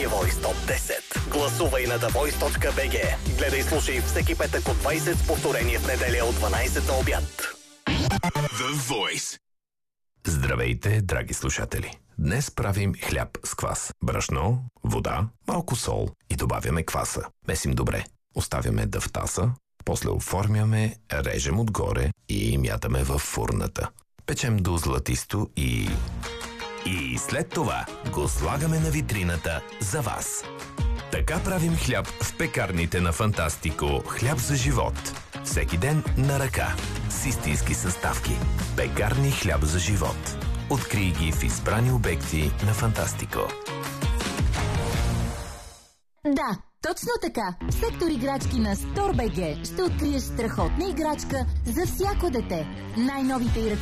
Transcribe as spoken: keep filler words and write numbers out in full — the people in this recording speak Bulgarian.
The Voice Топ десет. Гласувай на the voice точка b g. Гледай, слушай всеки петък от двайсет с повторение в неделя от дванайсет на обяд. The Voice. Здравейте, драги слушатели! Днес правим хляб с квас. Брашно, вода, малко сол и добавяме кваса. Месим добре. Оставяме да втаса, после оформяме, режем отгоре и мятаме във фурната. Печем до златисто и... И след това го слагаме на витрината за вас. Така правим хляб в пекарните на Фантастико. Хляб за живот. Всеки ден на ръка. С истински съставки. Пекарни хляб за живот. Открий ги в избрани обекти на Фантастико. Да, точно така. В сектор играчки на StoreBG ще откриеш страхотна играчка за всяко дете. Най-новите и